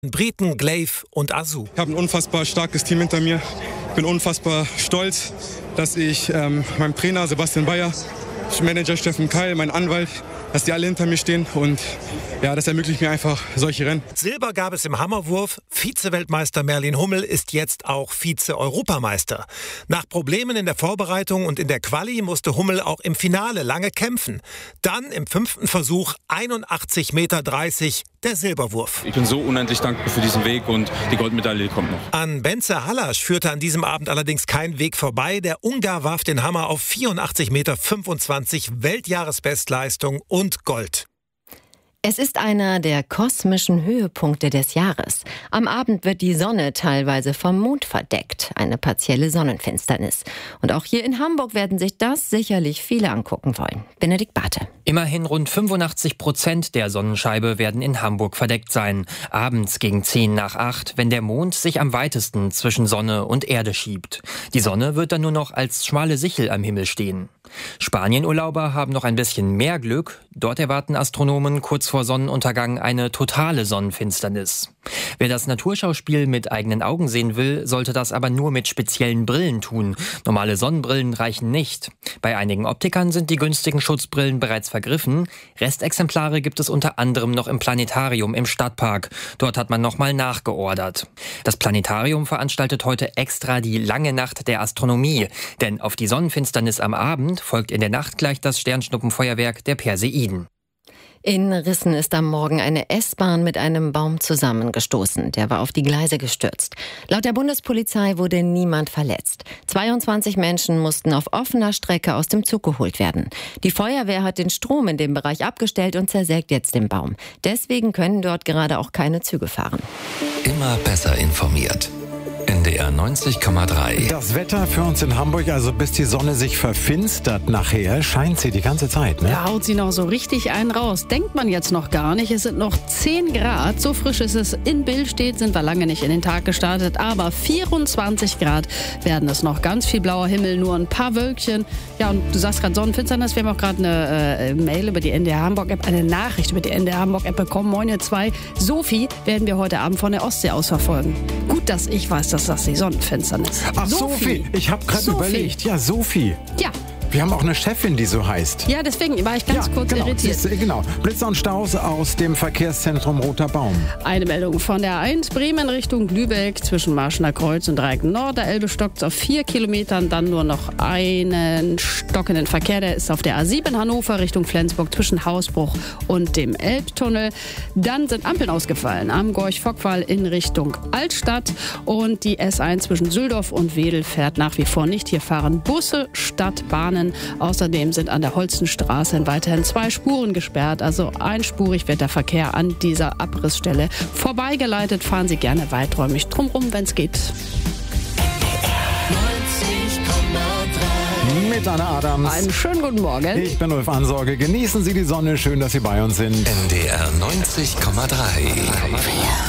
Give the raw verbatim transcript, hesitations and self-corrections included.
Briten, Glaive und Azu. Ich habe ein unfassbar starkes Team hinter mir. Ich bin unfassbar stolz, dass ich ähm, meinem Trainer Sebastian Bayer, Manager Steffen Keil, mein Anwalt, dass die alle hinter mir stehen und ja, das ermöglicht mir einfach solche Rennen. Silber gab es im Hammerwurf. Vize-Weltmeister Merlin Hummel ist jetzt auch Vize-Europameister. Nach Problemen in der Vorbereitung und in der Quali musste Hummel auch im Finale lange kämpfen. Dann im fünften Versuch einundachtzig Meter dreißig der Silberwurf. Ich bin so unendlich dankbar für diesen Weg und die Goldmedaille kommt noch. An Bence Hallasch führte an diesem Abend allerdings kein Weg vorbei. Der Ungar warf den Hammer auf vierundachtzig Meter fünfundzwanzig, Weltjahresbestleistung und Gold. Es ist einer der kosmischen Höhepunkte des Jahres. Am Abend wird die Sonne teilweise vom Mond verdeckt, eine partielle Sonnenfinsternis. Und auch hier in Hamburg werden sich das sicherlich viele angucken wollen. Benedikt Barthe. Immerhin rund fünfundachtzig Prozent der Sonnenscheibe werden in Hamburg verdeckt sein. Abends gegen zehn nach acht, wenn der Mond sich am weitesten zwischen Sonne und Erde schiebt. Die Sonne wird dann nur noch als schmale Sichel am Himmel stehen. Spanienurlauber haben noch ein bisschen mehr Glück. Dort erwarten Astronomen kurz vor Sonnenuntergang eine totale Sonnenfinsternis. Wer das Naturschauspiel mit eigenen Augen sehen will, sollte das aber nur mit speziellen Brillen tun. Normale Sonnenbrillen reichen nicht. Bei einigen Optikern sind die günstigen Schutzbrillen bereits vergriffen. Restexemplare gibt es unter anderem noch im Planetarium im Stadtpark. Dort hat man nochmal nachgeordert. Das Planetarium veranstaltet heute extra die lange Nacht der Astronomie. Denn auf die Sonnenfinsternis am Abend folgt in der Nacht gleich das Sternschnuppenfeuerwerk der Perseiden. In Rissen ist am Morgen eine S-Bahn mit einem Baum zusammengestoßen. Der war auf die Gleise gestürzt. Laut der Bundespolizei wurde niemand verletzt. zweiundzwanzig Menschen mussten auf offener Strecke aus dem Zug geholt werden. Die Feuerwehr hat den Strom in dem Bereich abgestellt und zersägt jetzt den Baum. Deswegen können dort gerade auch keine Züge fahren. Immer besser informiert. N D R neunzig Komma drei. Das Wetter für uns in Hamburg, also bis die Sonne sich verfinstert nachher, scheint sie die ganze Zeit, ne? Da haut sie noch so richtig einen raus. Denkt man jetzt noch gar nicht. Es sind noch zehn Grad. So frisch ist es in Billstedt, sind wir lange nicht in den Tag gestartet. Aber vierundzwanzig Grad werden es noch. Ganz viel blauer Himmel, nur ein paar Wölkchen. Ja, und du sagst gerade Sonnenfinsternis. Wir haben auch gerade eine äh, Mail über die N D R Hamburg-App, eine Nachricht über die N D R Hamburg-App bekommen. Moin ihr zwei. Sophie werden wir heute Abend von der Ostsee aus verfolgen. Gut, dass ich weiß, dass das die Sonnenfinsternis. Ach, Sophie, ich habe gerade überlegt. Ja, Sophie. Ja. Wir haben auch eine Chefin, die so heißt. Ja, deswegen war ich ganz ja, kurz genau, irritiert. Ist, genau. Blitzer und Staus aus dem Verkehrszentrum Roter Baum. Eine Meldung von der A eins Bremen Richtung Lübeck zwischen Marschener Kreuz und Dreieck Nord. Der Elbe stockt auf vier Kilometern, dann nur noch einen stockenden Verkehr. Der ist auf der A sieben Hannover Richtung Flensburg zwischen Hausbruch und dem Elbtunnel. Dann sind Ampeln ausgefallen am Gorch-Fockwall in Richtung Altstadt. Und die S eins zwischen Süldorf und Wedel fährt nach wie vor nicht. Hier fahren Busse statt Bahnen. Außerdem sind an der Holzenstraße weiterhin zwei Spuren gesperrt. Also einspurig wird der Verkehr an dieser Abrissstelle vorbeigeleitet. Fahren Sie gerne weiträumig drumherum, wenn es geht. Mit Anna Adams. Einen schönen guten Morgen. Ich bin Ulf Ansorge. Genießen Sie die Sonne. Schön, dass Sie bei uns sind. N D R neunzig Komma drei.